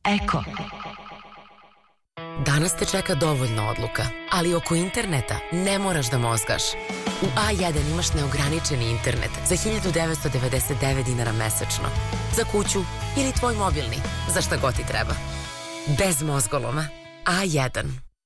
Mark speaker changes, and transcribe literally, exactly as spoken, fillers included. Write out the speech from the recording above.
Speaker 1: Eko.
Speaker 2: Danas te čeka dovoljno odluka, ali oko interneta ne moraš da mozgaš. U A jedan imaš neograničeni internet za hiljadu devetsto devedeset devet dinara mesečno. Za kuću ili tvoj mobilni, za šta god ti treba. Bez mozgoloma. A jedan.